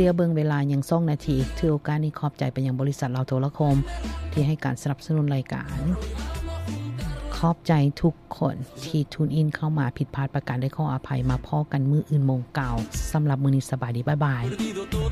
เดี๋ยวเบิ่งเวลายัง2นาทีถือโอกาสนี้ขอบใจไปยังบริษัทลาวโทรคมที่ให้การสนับสนุนรายการขอบใจทุกคนที่ทูนอินเข้ามาผิดพลาดประการได้ขออภัยมาพ้อกันมื้ออื่นโมงเก่าสำหรับมื้อนี้สบายดีบ๊ายบาย